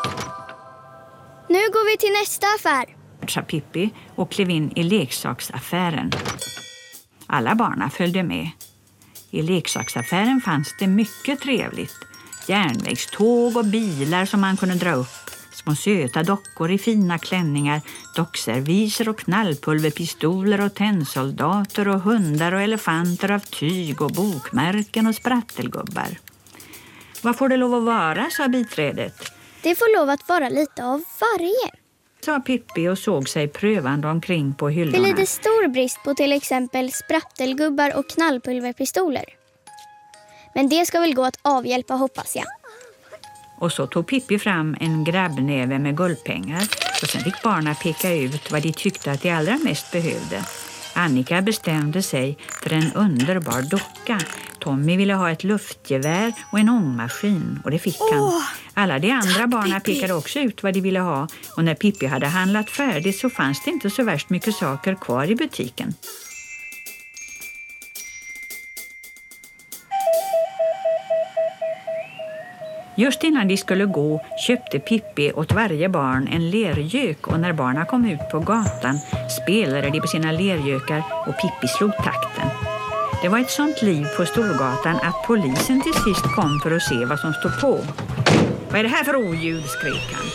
Nu går vi till nästa affär, sa Pippi och klev in i leksaksaffären. Alla barna följde med. I leksaksaffären fanns det mycket trevligt. Järnvägståg och bilar som man kunde dra upp. Små söta dockor i fina klänningar, dockserviser och knallpulverpistoler och tennsoldater och hundar och elefanter av tyg och bokmärken och sprattelgubbar. Vad får det lov att vara, sa biträdet. Det får lov att vara lite av varje, sa Pippi och såg sig prövande omkring på hyllorna. Det lider stor brist på till exempel sprattelgubbar och knallpulverpistoler. Men det ska väl gå att avhjälpa, hoppas jag. Och så tog Pippi fram en grabbnäve med guldpengar och sen fick barnen peka ut vad de tyckte att de allra mest behövde. Annika bestämde sig för en underbar docka. Tommy ville ha ett luftgevär och en ångmaskin och det fick han. Alla de andra barnen pekade också ut vad de ville ha och när Pippi hade handlat färdigt så fanns det inte så värst mycket saker kvar i butiken. Just innan de skulle gå köpte Pippi åt varje barn en lergök och när barnen kom ut på gatan spelade de på sina lergökar och Pippi slog takten. Det var ett sånt liv på Storgatan att polisen till sist kom för att se vad som stod på. Vad är det här för oljud, skrek han.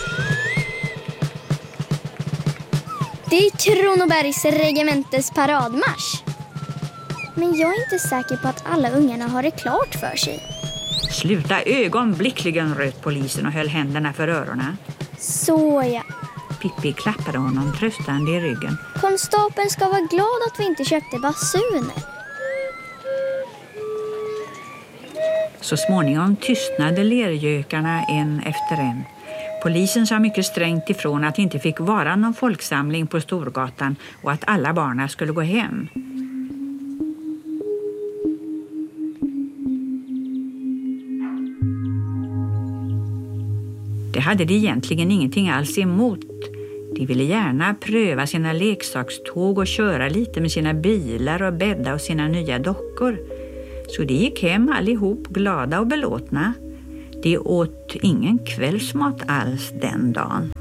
Det är Kronobergs regementes paradmarsch. Men jag är inte säker på att alla ungarna har det klart för sig. Sluta ögonblickligen, röt polisen och höll händerna för öronen. Så ja. Pippi klappade honom tröstande i ryggen. Konstapeln ska vara glad att vi inte köpte basuner. Så småningom tystnade lergökarna en efter en. Polisen sa mycket strängt ifrån att det inte fick vara någon folksamling på Storgatan och att alla barnen skulle gå hem. Det hade de egentligen ingenting alls emot. De ville gärna pröva sina leksakståg och köra lite med sina bilar och bädda och sina nya dockor. Så de gick hem allihop glada och belåtna. De åt ingen kvällsmat alls den dagen.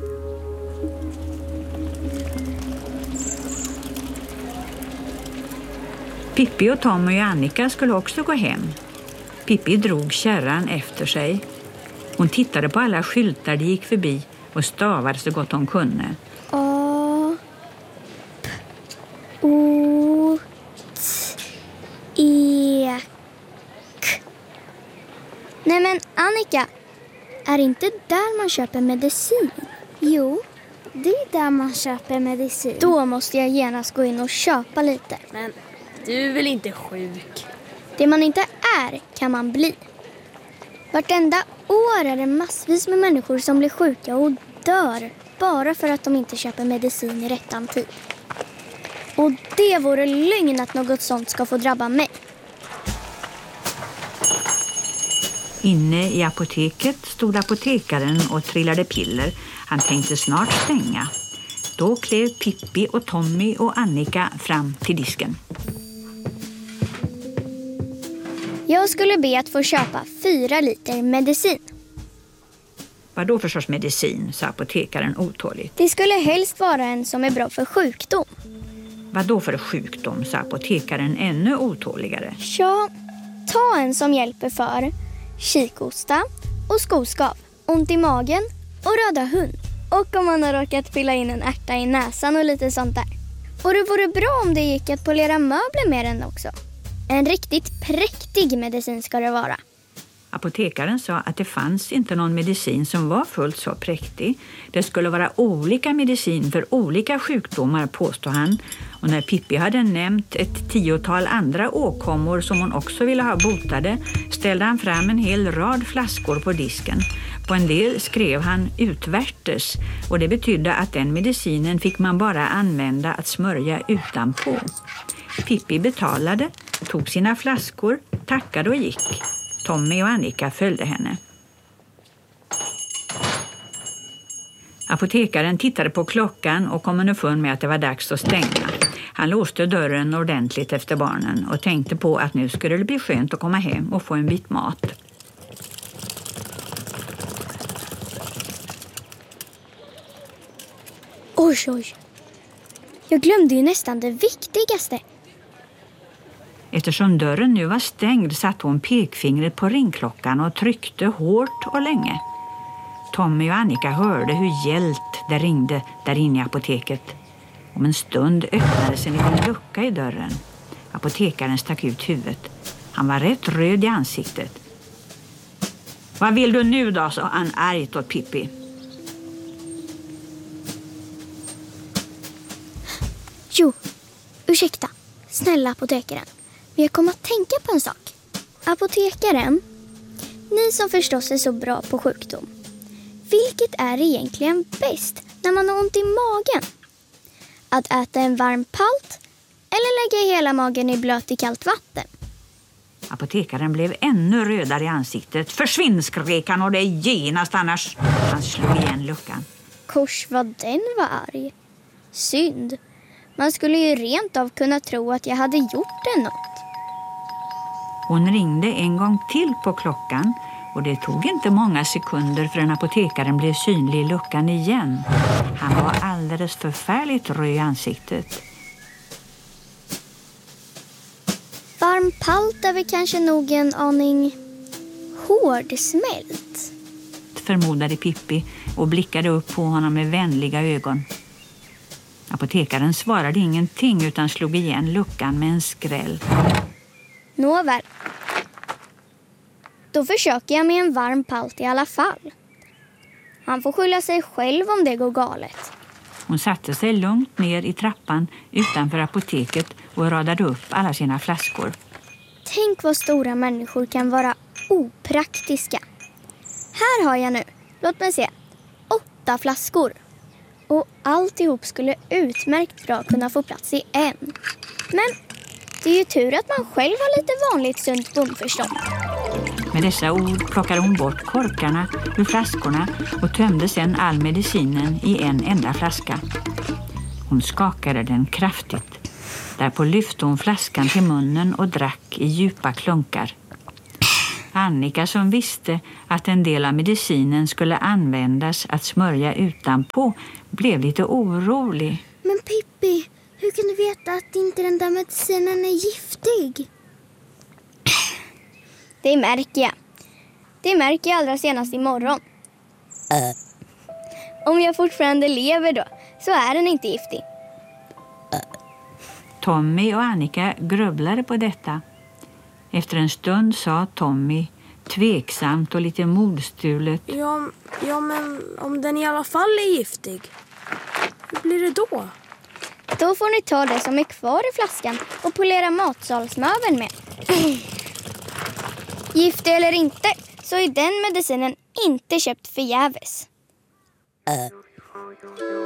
Pippi och Tommy och Annika skulle också gå hem. Pippi drog kärran efter sig. Hon tittade på alla skyltar de gick förbi och stavade så gott hon kunde. A, P, O, T, E, K. Nej men Annika, är inte där man köper medicin? Jo, det är där man köper medicin. Då måste jag genast gå in och köpa lite. Men du är väl inte sjuk? Det man inte är kan man bli. Vartenda år är det massvis med människor som blir sjuka och dör bara för att de inte köper medicin i rättan tid. Och det vore lögn att något sånt ska få drabba mig. Inne i apoteket stod apotekaren och trillade piller. Han tänkte snart stänga. Då klev Pippi och Tommy och Annika fram till disken. Jag skulle be att få köpa 4 liter medicin. Vad då för sorts medicin, sa apotekaren otåligt. Det skulle helst vara en som är bra för sjukdom. Vad då för sjukdom, sa apotekaren ännu otåligare. Ja, ta en som hjälper för kikhosta och skoskav, ont i magen och röda hund. Och om man har råkat fylla in en ärta i näsan och lite sånt där. Och det vore bra om det gick att polera möbler med den också. En riktigt präktig medicin ska det vara. Apotekaren sa att det fanns inte någon medicin som var fullt så präktig. Det skulle vara olika medicin för olika sjukdomar, påstod han. Och när Pippi hade nämnt ett 10-tal andra åkommor som hon också ville ha botade ställde han fram en hel rad flaskor på disken. På en del skrev han utvärtes och det betydde att den medicinen fick man bara använda att smörja utanpå. Pippi betalade, tog sina flaskor, tackade och gick. Tommy och Annika följde henne. Apotekaren tittade på klockan och kom underfund med att det var dags att stänga. Han låste dörren ordentligt efter barnen och tänkte på att nu skulle det bli skönt att komma hem och få en bit mat. Oj. Jag glömde ju nästan det viktigaste. Eftersom dörren nu var stängd satte hon pekfingret på ringklockan och tryckte hårt och länge. Tommy och Annika hörde hur gällt det ringde där inne i apoteket. Om en stund öppnades en liten lucka i dörren. Apotekaren stack ut huvudet. Han var rätt röd i ansiktet. Vad vill du nu då, sa han argt åt Pippi. Jo, ursäkta. Snälla apotekaren. Men jag kommer att tänka på en sak. Apotekaren, ni som förstås är så bra på sjukdom. Vilket är egentligen bäst när man har ont i magen? Att äta en varm palt eller lägga hela magen i blöt i kallt vatten? Apotekaren blev ännu rödare i ansiktet. Försvinn, skrek han, och det genast annars. Han slog igen luckan. Kors vad den var arg. Synd. Man skulle ju rent av kunna tro att jag hade gjort det något. Hon ringde en gång till på klockan och det tog inte många sekunder förrän apotekaren blev synlig i luckan igen. Han var alldeles förfärligt röd i ansiktet. Varm palt är väl kanske nog en aning hårdsmält, förmodade Pippi och blickade upp på honom med vänliga ögon. Apotekaren svarade ingenting utan slog igen luckan med en skräll. Nåväl. Då försöker jag med en varm palt i alla fall. Han får skylla sig själv om det går galet. Hon satte sig lugnt ner i trappan utanför apoteket och radade upp alla sina flaskor. Tänk vad stora människor kan vara opraktiska. Här har jag nu, låt mig se, 8 flaskor. Och alltihop skulle utmärkt bra kunna få plats i en. Men det är ju tur att man själv har lite vanligt sunt bondförstånd. Med dessa ord plockade hon bort korkarna ur flaskorna och tömde sedan all medicinen i en enda flaska. Hon skakade den kraftigt. Därpå lyfte hon flaskan till munnen och drack i djupa klunkar. Annika, som visste att en del av medicinen skulle användas att smörja utanpå, blev lite orolig. Men Pippi, hur kan du veta att inte den där medicinen är giftig? Det märker jag. Det märker jag allra senast imorgon. Om jag fortfarande lever då, så är den inte giftig. Tommy och Annika grubblade på detta. Efter en stund sa Tommy tveksamt och lite modstulet. Ja, men om den i alla fall är giftig, hur blir det då? Då får ni ta det som är kvar i flaskan och polera matsalsmöbeln med. Giftig eller inte, så är den medicinen inte köpt förgäves.